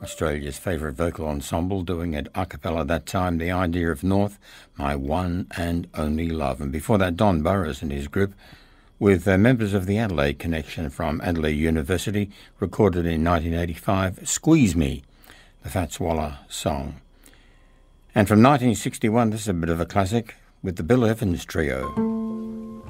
Australia's favourite vocal ensemble, doing it a cappella that time, The Idea of North, My One and Only Love. And before that, Don Burrows and his group, with members of the Adelaide Connection from Adelaide University, recorded in 1985, Squeeze Me, the Fats Waller song. And from 1961, this is a bit of a classic, with the Bill Evans Trio.